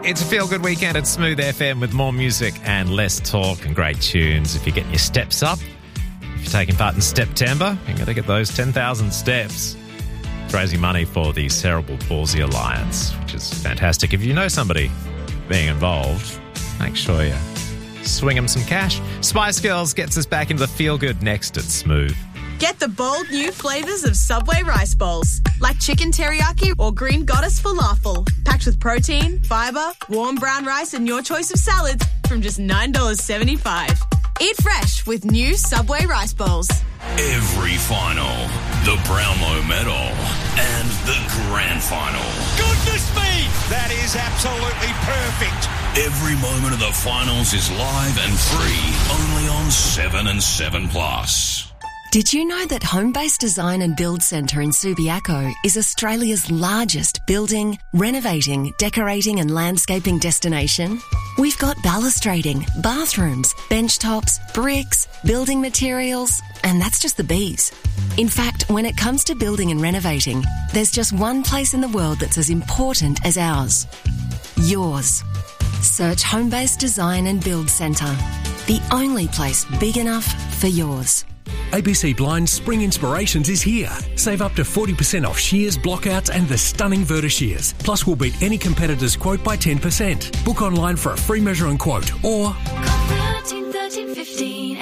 It's a feel-good weekend at Smooth FM with more music and less talk and great tunes. If you're getting your steps up, if you're taking part in September, you've got to get those 10,000 steps. It's raising money for the Cerebral Palsy Alliance, which is fantastic. If you know somebody being involved, make sure you swing them some cash. Spice Girls gets us back into the feel-good next at Smooth. Get the bold new flavours of Subway rice bowls, like chicken teriyaki or green goddess falafel, packed with protein, fibre, warm brown rice and your choice of salads from just $9.75. Eat fresh with new Subway rice bowls. Every final, the Brownlow Medal and the Grand Final. Goodness me! That is absolutely perfect. Every moment of the finals is live and free, only on 7 and 7 Plus. Did you know that Homebase Design and Build Centre in Subiaco is Australia's largest building, renovating, decorating and landscaping destination? We've got balustrading, bathrooms, bench tops, bricks, building materials, and that's just the bees. In fact, when it comes to building and renovating, there's just one place in the world that's as important as ours. Yours. Search Homebase Design and Build Centre. The only place big enough for yours. ABC Blind's Spring Inspirations is here. Save up to 40% off shears, blockouts and the stunning Verta shears. Plus, we'll beat any competitor's quote by 10%. Book online for a free measure and quote or... Call 13 15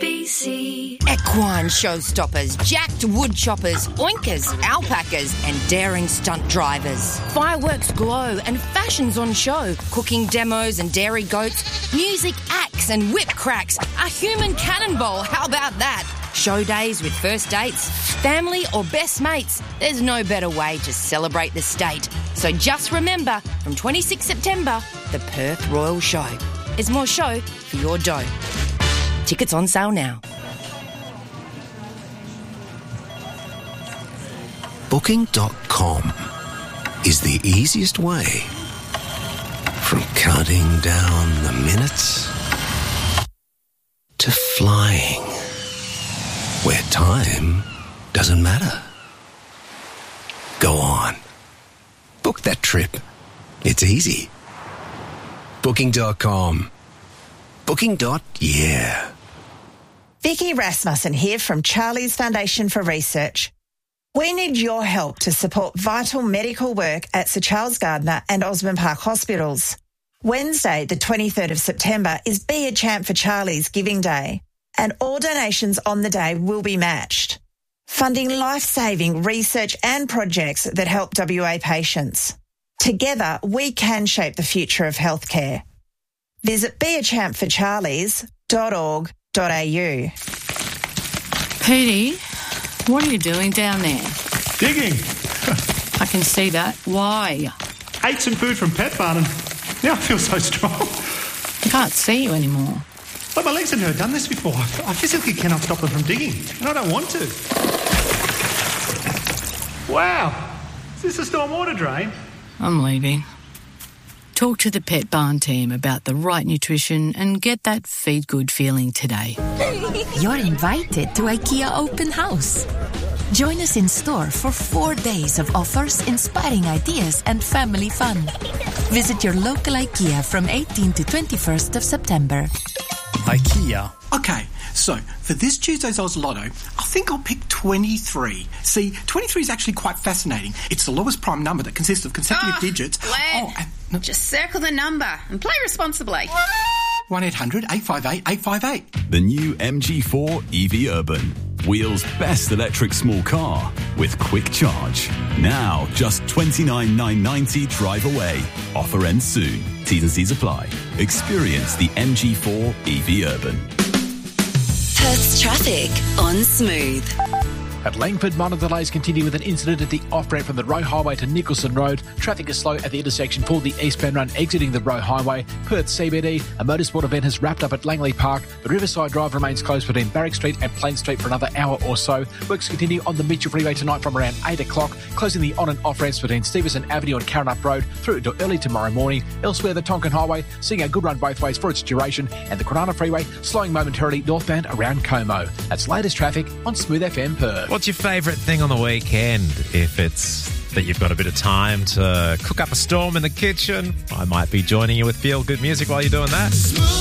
ABC. Equine showstoppers, jacked wood choppers, oinkers, alpacas and daring stunt drivers. Fireworks glow and fashions on show. Cooking demos and dairy goats. Music acts and whip cracks. A human cannonball, how about that? Show days with first dates, family or best mates. There's no better way to celebrate the state. So just remember, from 26 September, the Perth Royal Show. There's more show for your dough. Tickets on sale now. Booking.com is the easiest way from counting down the minutes to flying, where time doesn't matter. Go on. Book that trip. It's easy. Booking.com. Booking.yeah. Vicky Rasmussen here from Charlie's Foundation for Research. We need your help to support vital medical work at Sir Charles Gardner and Osborne Park Hospitals. Wednesday, the 23rd of September, is Be a Champ for Charlie's Giving Day, and all donations on the day will be matched, funding life-saving research and projects that help WA patients. Together, we can shape the future of healthcare. Visit beachampforcharlies.org.au. Petey, what are you doing down there? Digging. I can see that. Why? Ate some food from Pet Barn and now I feel so strong. I can't see you anymore. But my legs have never done this before. I physically cannot stop them from digging, and I don't want to. Wow. Is this a stormwater drain? I'm leaving. Talk to the Pet Barn team about the right nutrition and get that feed good feeling today. You're invited to IKEA Open House. Join us in store for 4 days of offers, inspiring ideas and family fun. Visit your local IKEA from 18 to 21st of September. IKEA. Okay, so for this Tuesday's Oz Lotto, I think I'll pick 23. See, 23 is actually quite fascinating. It's the lowest prime number that consists of consecutive digits. Glenn, just circle the number and play responsibly. 1-800-858-858. The new MG4 EV Urban. Wheels' best electric small car with quick charge. Now just $29,990 drive away. Offer ends soon. T's and C's apply. Experience the MG4 EV Urban. Perth's traffic on Smooth. At Langford, minor delays continue with an incident at the off-ramp from the Roe Highway to Nicholson Road. Traffic is slow at the intersection for the eastbound run exiting the Roe Highway. Perth CBD, a motorsport event has wrapped up at Langley Park. The Riverside Drive remains closed between Barrack Street and Plain Street for another hour or so. Works continue on the Mitchell Freeway tonight from around 8 o'clock, closing the on- and off-ramps between Stevenson Avenue and Karrinyup Road through to early tomorrow morning. Elsewhere, the Tonkin Highway seeing a good run both ways for its duration, and the Kwinana Freeway slowing momentarily northbound around Como. That's latest traffic on Smooth FM Perth. What's your favourite thing on the weekend? If it's that you've got a bit of time to cook up a storm in the kitchen, I might be joining you with feel-good music while you're doing that.